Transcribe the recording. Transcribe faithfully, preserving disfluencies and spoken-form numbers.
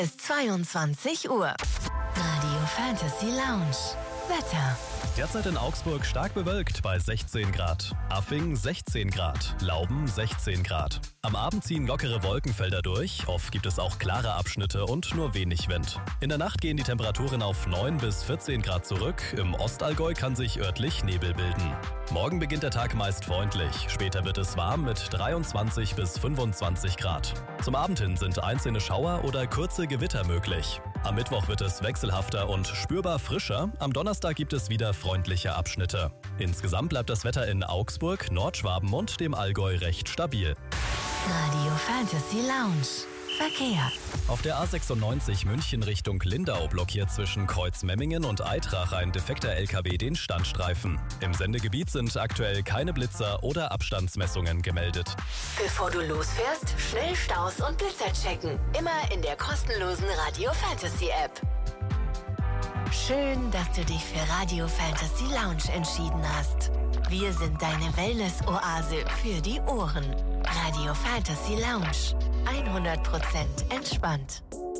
ist zweiundzwanzig Uhr. Radio Fantasy Lounge. Wetter. Derzeit in Augsburg stark bewölkt bei sechzehn Grad. Affing sechzehn Grad. Lauben sechzehn Grad. Am Abend ziehen lockere Wolkenfelder durch. Oft gibt es auch klare Abschnitte und nur wenig Wind. In der Nacht gehen die Temperaturen auf neun bis vierzehn Grad zurück. Im Ostallgäu kann sich örtlich Nebel bilden. Morgen beginnt der Tag meist freundlich. Später wird es warm mit dreiundzwanzig bis fünfundzwanzig Grad. Zum Abend hin sind einzelne Schauer oder kurze Gewitter möglich. Am Mittwoch wird es wechselhafter und spürbar frischer. Am Donnerstag gibt es wieder freundliche Abschnitte. Insgesamt bleibt das Wetter in Augsburg, Nordschwaben und dem Allgäu recht stabil. Radio Fantasy Lounge. Verkehr. Auf der A sechsundneunzig München Richtung Lindau blockiert zwischen Kreuzmemmingen und Eitrach ein defekter L K W den Standstreifen. Im Sendegebiet sind aktuell keine Blitzer oder Abstandsmessungen gemeldet. Bevor du losfährst, schnell Staus und Blitzer checken. Immer in der kostenlosen Radio Fantasy App. Schön, dass du dich für Radio Fantasy Lounge entschieden hast. Wir sind deine Wellness-Oase für die Ohren. Radio Fantasy Lounge. hundert Prozent entspannt.